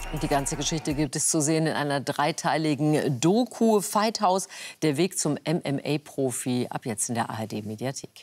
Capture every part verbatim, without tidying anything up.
Die ganze Geschichte gibt es zu sehen in einer dreiteiligen Doku Fight House, der Weg zum M M A-Profi, ab jetzt in der A R D-Mediathek.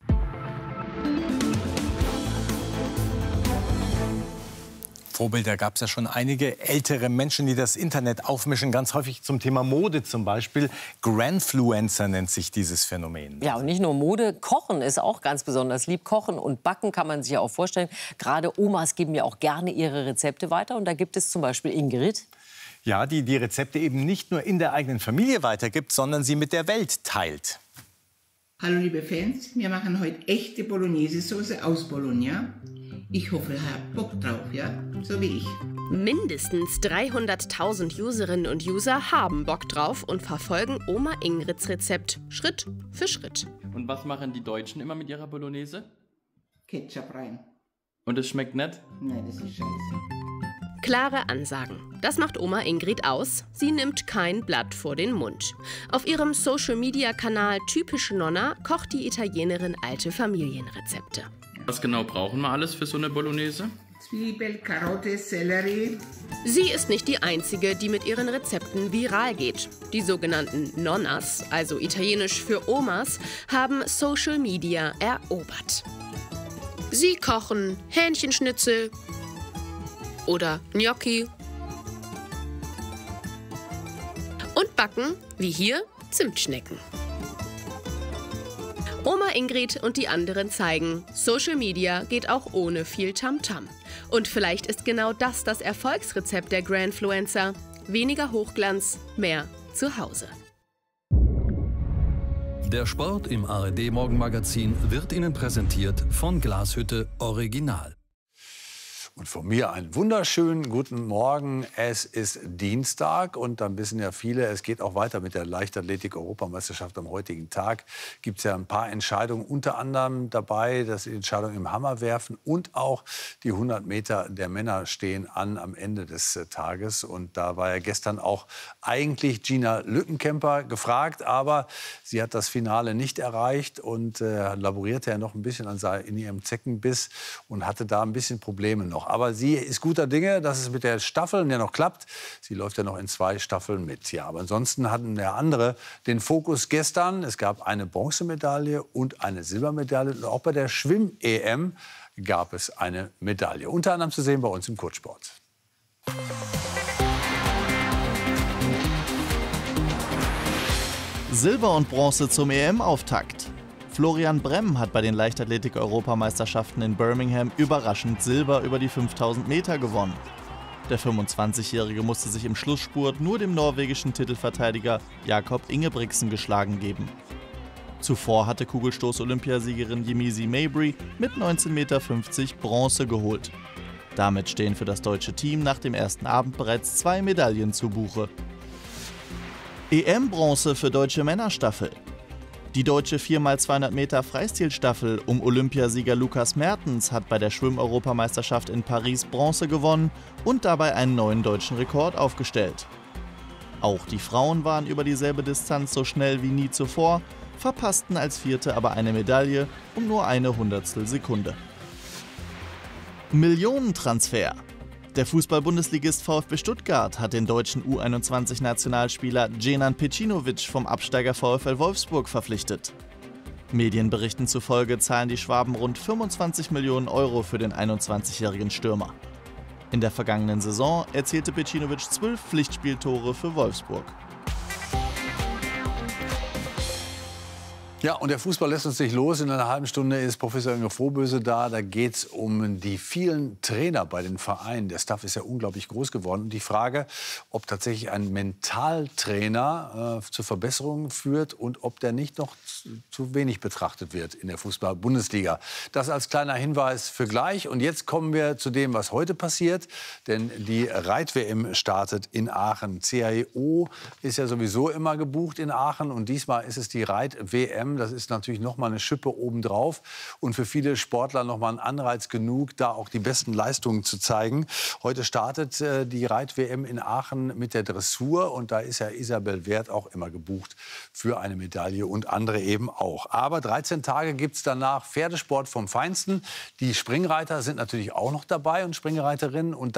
Vorbilder gab es ja schon einige. Ältere Menschen, die das Internet aufmischen, ganz häufig zum Thema Mode zum Beispiel. Grandfluencer nennt sich dieses Phänomen. Ja, und nicht nur Mode, Kochen ist auch ganz besonders lieb. Kochen und Backen kann man sich ja auch vorstellen. Gerade Omas geben ja auch gerne ihre Rezepte weiter. Und da gibt es zum Beispiel Ingrid. Ja, die die Rezepte eben nicht nur in der eigenen Familie weitergibt, sondern sie mit der Welt teilt. Hallo liebe Fans, wir machen heute echte Bolognese-Soße aus Bologna. Ich hoffe, ihr habt Bock drauf, ja? So wie ich. Mindestens dreihunderttausend Userinnen und User haben Bock drauf und verfolgen Oma Ingrids Rezept Schritt für Schritt. Und was machen die Deutschen immer mit ihrer Bolognese? Ketchup rein. Und es schmeckt nett? Nein, das ist scheiße. Klare Ansagen. Das macht Oma Ingrid aus. Sie nimmt kein Blatt vor den Mund. Auf ihrem Social-Media-Kanal Typisch Nonna kocht die Italienerin alte Familienrezepte. Was genau brauchen wir alles für so eine Bolognese? Zwiebel, Karotte, Sellerie. Sie ist nicht die Einzige, die mit ihren Rezepten viral geht. Die sogenannten Nonnas, also italienisch für Omas, haben Social Media erobert. Sie kochen Hähnchenschnitzel oder Gnocchi und backen, wie hier, Zimtschnecken. Oma Ingrid und die anderen zeigen, Social Media geht auch ohne viel Tamtam. Und vielleicht ist genau das das Erfolgsrezept der Grandfluencer. Weniger Hochglanz, mehr zu Hause. Der Sport im A R D-Morgenmagazin wird Ihnen präsentiert von Glashütte Original. Und von mir einen wunderschönen guten Morgen. Es ist Dienstag und dann wissen ja viele, es geht auch weiter mit der Leichtathletik-Europameisterschaft am heutigen Tag. Gibt es ja ein paar Entscheidungen, unter anderem dabei, dass die Entscheidung im Hammerwerfen und auch die hundert Meter der Männer stehen an am Ende des äh, Tages. Und da war ja gestern auch eigentlich Gina Lückenkämper gefragt, aber sie hat das Finale nicht erreicht und äh, laborierte ja noch ein bisschen an in ihrem Zeckenbiss und hatte da ein bisschen Probleme noch. Aber sie ist guter Dinge, dass es mit der Staffel ja noch klappt. Sie läuft ja noch in zwei Staffeln mit. Ja, aber ansonsten hatten der andere den Fokus gestern. Es gab eine Bronzemedaille und eine Silbermedaille. Und auch bei der Schwimm-E M gab es eine Medaille. Unter anderem zu sehen bei uns im Kurzsport. Silber und Bronze zum E M-Auftakt. Florian Bremm hat bei den Leichtathletik-Europameisterschaften in Birmingham überraschend Silber über die fünftausend Meter gewonnen. Der fünfundzwanzigjährige musste sich im Schlussspurt nur dem norwegischen Titelverteidiger Jakob Ingebrigtsen geschlagen geben. Zuvor hatte Kugelstoß-Olympiasiegerin Yemisi Mabry mit neunzehn Komma fünfzig Meter Bronze geholt. Damit stehen für das deutsche Team nach dem ersten Abend bereits zwei Medaillen zu Buche. E M-Bronze für deutsche Männerstaffel. Die deutsche vier mal zweihundert Meter Freistilstaffel um Olympiasieger Lukas Mertens hat bei der Schwimm-Europameisterschaft in Paris Bronze gewonnen und dabei einen neuen deutschen Rekord aufgestellt. Auch die Frauen waren über dieselbe Distanz so schnell wie nie zuvor, verpassten als Vierte aber eine Medaille um nur eine Hundertstel Sekunde. Millionentransfer. Der Fußball-Bundesligist VfB Stuttgart hat den deutschen U einundzwanzig-Nationalspieler Dženan Pecinovic vom Absteiger VfL Wolfsburg verpflichtet. Medienberichten zufolge zahlen die Schwaben rund fünfundzwanzig Millionen Euro für den einundzwanzigjährigen Stürmer. In der vergangenen Saison erzielte Pecinovic zwölf Pflichtspieltore für Wolfsburg. Ja, und der Fußball lässt uns nicht los. In einer halben Stunde ist Professor Inge Frohböse da. Da geht es um die vielen Trainer bei den Vereinen. Der Staff ist ja unglaublich groß geworden. Und die Frage, ob tatsächlich ein Mentaltrainer äh, zur Verbesserung führt und ob der nicht noch zu, zu wenig betrachtet wird in der Fußball-Bundesliga. Das als kleiner Hinweis für gleich. Und jetzt kommen wir zu dem, was heute passiert. Denn die Reit-W M startet in Aachen. C H E O ist ja sowieso immer gebucht in Aachen. Und diesmal ist es die Reit-W M. Das ist natürlich noch mal eine Schippe obendrauf und für viele Sportler noch mal ein Anreiz genug, da auch die besten Leistungen zu zeigen. Heute startet äh, die Reit-W M in Aachen mit der Dressur und da ist ja Isabel Wert auch immer gebucht für eine Medaille und andere eben auch. Aber dreizehn Tage gibt es danach Pferdesport vom Feinsten. Die Springreiter sind natürlich auch noch dabei und Springreiterinnen und